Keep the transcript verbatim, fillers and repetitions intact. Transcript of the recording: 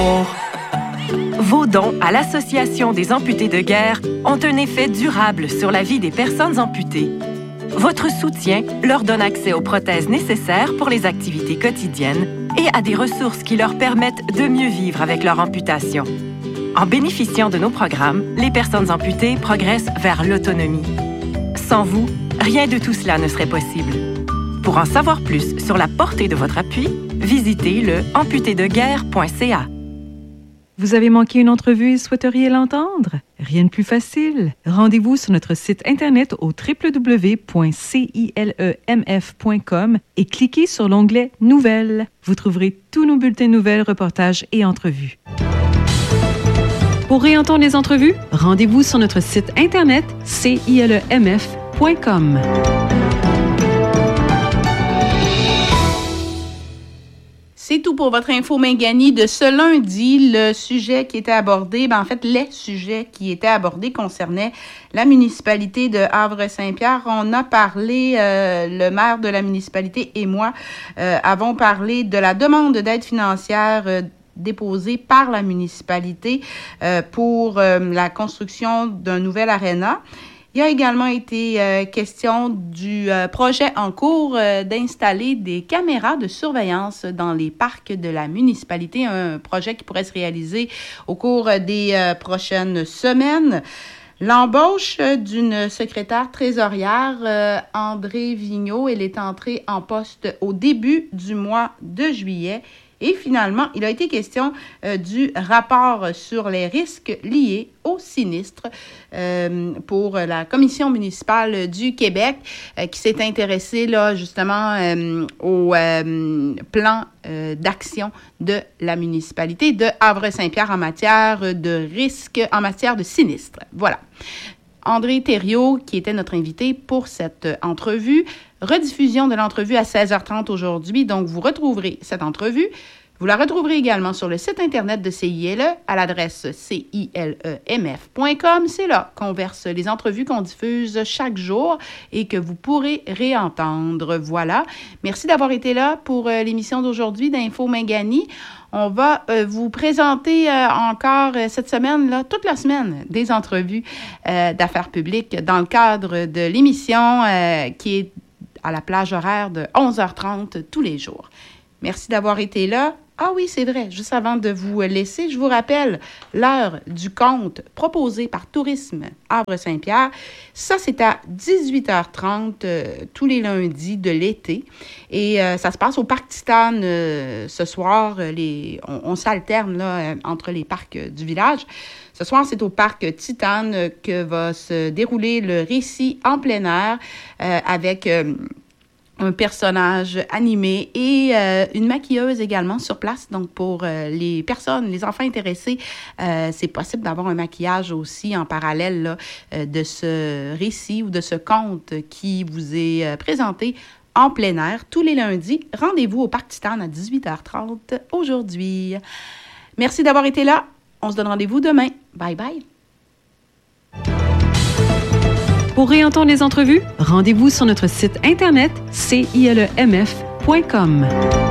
Vos dons à l'Association des amputés de guerre ont un effet durable sur la vie des personnes amputées. Votre soutien leur donne accès aux prothèses nécessaires pour les activités quotidiennes et à des ressources qui leur permettent de mieux vivre avec leur amputation. En bénéficiant de nos programmes, les personnes amputées progressent vers l'autonomie. Sans vous, rien de tout cela ne serait possible. Pour en savoir plus sur la portée de votre appui, visitez le amputé de guerre point c a. Vous avez manqué une entrevue et souhaiteriez l'entendre? Rien de plus facile. Rendez-vous sur notre site Internet au w w w point cilemf point com et cliquez sur l'onglet « Nouvelles ». Vous trouverez tous nos bulletins de nouvelles, reportages et entrevues. Pour réentendre les entrevues, rendez-vous sur notre site Internet cilemf point com. C'est tout pour votre info Mingani de ce lundi. Le sujet qui était abordé, ben en fait, les sujets qui étaient abordés concernaient la municipalité de Havre-Saint-Pierre. On a parlé, euh, le maire de la municipalité et moi euh, avons parlé de la demande d'aide financière euh, déposée par la municipalité euh, pour euh, la construction d'un nouvel aréna. Il a également été euh, question du euh, projet en cours euh, d'installer des caméras de surveillance dans les parcs de la municipalité, un projet qui pourrait se réaliser au cours des euh, prochaines semaines. L'embauche d'une secrétaire trésorière, euh, André Vigneault, elle est entrée en poste au début du mois de juillet. Et finalement, il a été question euh, du rapport sur les risques liés au sinistre euh, pour la Commission municipale du Québec euh, qui s'est intéressée là, justement euh, au euh, plan euh, d'action de la municipalité de Havre-Saint-Pierre en matière de risques, en matière de sinistre. Voilà. André Thériault, qui était notre invité pour cette entrevue. Rediffusion de l'entrevue à seize heures trente aujourd'hui, donc vous retrouverez cette entrevue. Vous la retrouverez également sur le site Internet de C I L E à l'adresse c i l e m f point com. C'est là qu'on verse les entrevues qu'on diffuse chaque jour et que vous pourrez réentendre. Voilà. Merci d'avoir été là pour euh, l'émission d'aujourd'hui d'Info Mingani. On va euh, vous présenter euh, encore euh, cette semaine, là, toute la semaine, des entrevues euh, d'affaires publiques dans le cadre de l'émission euh, qui est à la plage horaire de onze heures trente tous les jours. Merci d'avoir été là. Ah oui, c'est vrai, juste avant de vous laisser, je vous rappelle l'heure du conte proposé par Tourisme Havre-Saint-Pierre. Ça, c'est à dix-huit heures trente euh, tous les lundis de l'été. Et euh, ça se passe au Parc Titane euh, ce soir. Les, on, on s'alterne là, entre les parcs du village. Ce soir, c'est au Parc Titane que va se dérouler le récit en plein air euh, avec... Euh, un personnage animé et euh, une maquilleuse également sur place. Donc, pour euh, les personnes, les enfants intéressés, euh, c'est possible d'avoir un maquillage aussi en parallèle là, euh, de ce récit ou de ce conte qui vous est euh, présenté en plein air tous les lundis. Rendez-vous au Parc Titane à dix-huit heures trente aujourd'hui. Merci d'avoir été là. On se donne rendez-vous demain. Bye bye. Pour réentendre les entrevues, rendez-vous sur notre site Internet c i l e m f point com.